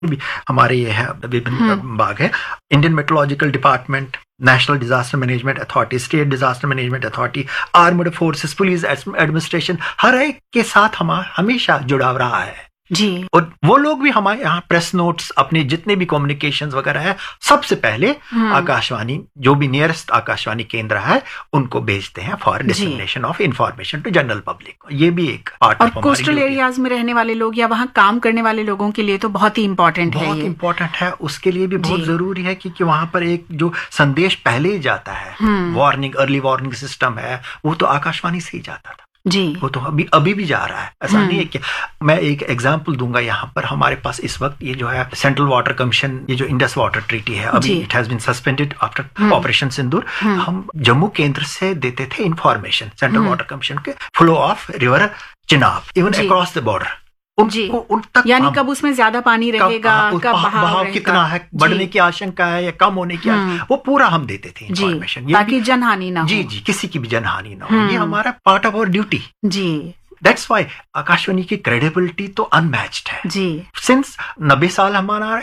भी हमारे ये है विभिन्न विभाग है, Indian meteorological department, national disaster management authority, state disaster management authority, armed forces, police administration, हर एक के साथ हमारा हमेशा जुड़ाव रहा है जी। और वो लोग भी हमारे यहाँ प्रेस नोट्स, अपने जितने भी कम्युनिकेशंस वगैरह है, सबसे पहले आकाशवाणी, जो भी नियरेस्ट आकाशवाणी केंद्र है, उनको भेजते हैं for dissemination of information to general public. ये भी एक पार्ट और कोस्टल एरियाज में रहने वाले लोग या वहाँ काम करने वाले लोगों के लिए तो बहुत ही इम्पोर्टेंट है, बहुत इम्पोर्टेंट है। उसके लिए भी बहुत जरूरी है कि वहां पर एक जो संदेश पहले ही जाता है, वार्निंग, अर्ली वार्निंग सिस्टम है, वो तो आकाशवाणी से ही जाता था जी। वो तो अभी भी जा रहा है, ऐसा नहीं है कि। मैं एक एग्जांपल दूंगा, यहाँ पर हमारे पास इस वक्त ये जो है सेंट्रल वाटर कमीशन, ये जो इंडस वाटर ट्रीटी है, अभी it has been suspended after operation सिंदूर। हम जम्मू केंद्र से देते थे इंफॉर्मेशन सेंट्रल वाटर कमीशन के flow of river Chenab even across the border, उन तक, यानी कब उसमें ज्यादा पानी रहेगा, कब बहाव कितना है, बढ़ने की आशंका है या कम होने की वो पूरा हम देते थे इंफॉर्मेशन, ताकि जनहानि ना हो। जी, किसी की भी जनहानि ना हो। ये हमारा part of our duty ji. That's why Akashvani की क्रेडिबिलिटी तो अनमैच्ड है जी। सिंस 90 साल हमारा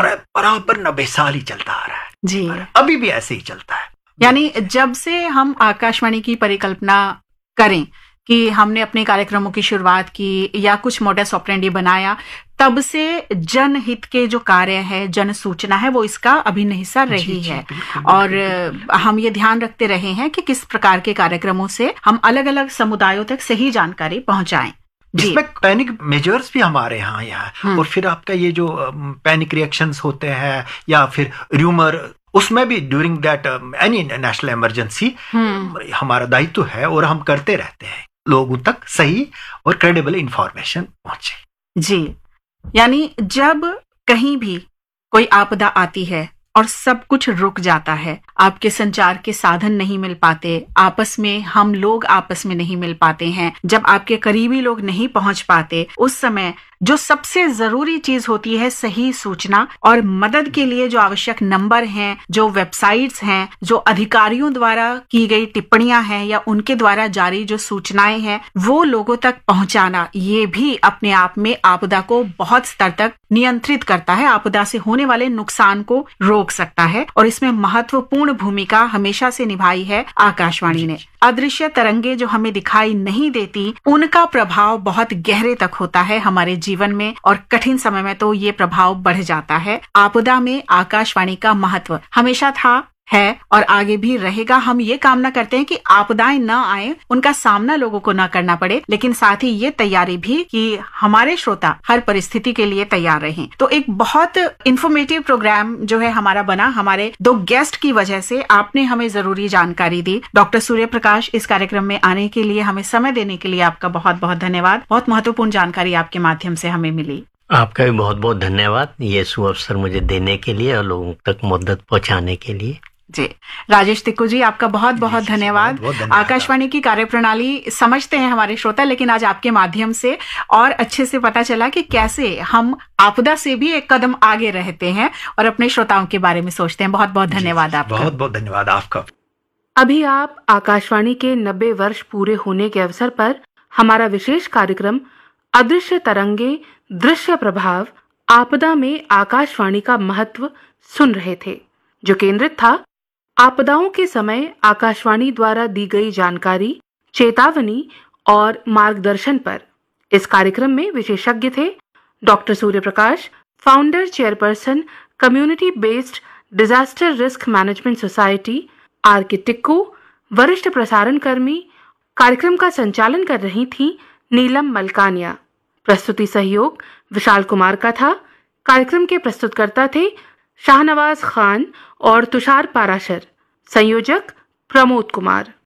बराबर 90 साल ही चलता आ रहा है जी, अभी भी ऐसे ही चलता है। यानी जब से हम आकाशवाणी की परिकल्पना करें कि हमने अपने कार्यक्रमों की शुरुआत की या कुछ मोडस ऑपरेंडी बनाया, तब से जनहित के जो कार्य है, जन सूचना है, वो इसका अभिन्न हिस्सा रही है। और हम ये ध्यान रखते रहे हैं कि किस प्रकार के कार्यक्रमों से हम अलग अलग समुदायों तक सही जानकारी पहुंचाएं। इसमें पैनिक मेजर्स भी हमारे यहाँ और फिर आपका ये जो पैनिक रिएक्शंस होते हैं या फिर र्यूमर, उसमें भी during that any national emergency हमारा दायित्व है और हम करते रहते हैं लोगों तक सही और क्रेडिबल इंफॉर्मेशन पहुंचे जी। यानी जब कहीं भी कोई आपदा आती है और सब कुछ रुक जाता है, आपके संचार के साधन नहीं मिल पाते, आपस में हम लोग आपस में नहीं मिल पाते हैं, जब आपके करीबी लोग नहीं पहुंच पाते, उस समय जो सबसे जरूरी चीज होती है सही सूचना और मदद के लिए जो आवश्यक नंबर हैं, जो वेबसाइट्स हैं, जो अधिकारियों द्वारा की गई टिप्पणियां हैं या उनके द्वारा जारी जो सूचनाएं हैं, वो लोगों तक पहुंचाना, ये भी अपने आप में आपदा को बहुत स्तर तक नियंत्रित करता है, आपदा से होने वाले नुकसान को रोक सकता है। और इसमें महत्वपूर्ण भूमिका हमेशा से निभाई है आकाशवाणी ने। अदृश्य तरंगे जो हमें दिखाई नहीं देती, उनका प्रभाव बहुत गहरे तक होता है हमारे जीवन में, और कठिन समय में तो ये प्रभाव बढ़ जाता है। आपदा में आकाशवाणी का महत्व हमेशा था, है और आगे भी रहेगा। हम ये कामना करते हैं कि आपदाएं न आए, उनका सामना लोगों को न करना पड़े, लेकिन साथ ही ये तैयारी भी कि हमारे श्रोता हर परिस्थिति के लिए तैयार रहें। तो एक बहुत इंफॉर्मेटिव प्रोग्राम जो है हमारा बना, हमारे 2 गेस्ट की वजह से। आपने हमें जरूरी जानकारी दी। डॉक्टर सूर्य प्रकाश, इस कार्यक्रम में आने के लिए, हमें समय देने के लिए आपका बहुत बहुत धन्यवाद। बहुत महत्वपूर्ण जानकारी आपके माध्यम से हमें मिली। आपका भी बहुत बहुत धन्यवाद ये सुअवसर मुझे देने के लिए और लोगों तक मदद पहुंचाने के लिए। जी, राजेश तिक्कू जी, आपका बहुत बहुत धन्यवाद। आकाशवाणी की कार्यप्रणाली समझते हैं हमारे श्रोता, लेकिन आज आपके माध्यम से और अच्छे से पता चला कि कैसे हम आपदा से भी एक कदम आगे रहते हैं और अपने श्रोताओं के बारे में सोचते हैं। बहुत बहुत धन्यवाद आपका। बहुत बहुत धन्यवाद आपका। अभी आप आकाशवाणी के 90 वर्ष पूरे होने के अवसर पर हमारा विशेष कार्यक्रम अदृश्य तरंगे दृश्य प्रभाव, आपदा में आकाशवाणी का महत्व सुन रहे थे, जो केंद्रित था आपदाओं के समय आकाशवाणी द्वारा दी गई जानकारी, चेतावनी और मार्गदर्शन पर। इस कार्यक्रम में विशेषज्ञ थे doctor Surya Prakash, founder chairperson community based disaster risk management society, R K. Tikku, वरिष्ठ प्रसारण कर्मी। कार्यक्रम का संचालन कर रही थी नीलम मलकानिया। प्रस्तुति सहयोग विशाल कुमार का था। कार्यक्रम के प्रस्तुतकर्ता थे शाहनवाज खान और तुषार पाराशर। संयोजक प्रमोद कुमार।